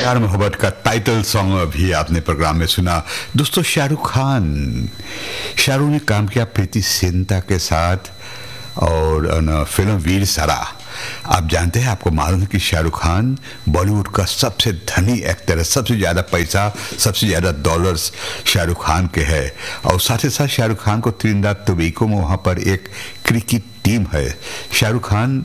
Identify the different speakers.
Speaker 1: प्यार मोहब्बत का टाइटल सॉन्ग अभी आपने प्रोग्राम में सुना। दोस्तों, शाहरुख ने काम किया प्रीति जिंटा के साथ और फिल्म वीर ज़ारा। आप जानते हैं, आपको मालूम है कि शाहरुख खान बॉलीवुड का सबसे धनी एक्टर है। सबसे ज़्यादा पैसा, सबसे ज़्यादा डॉलर्स शाहरुख खान के है। और साथ ही साथ शाहरुख खान को त्रिनिदाद टोबैगो में वहाँ पर एक क्रिकेट टीम है। शाहरुख खान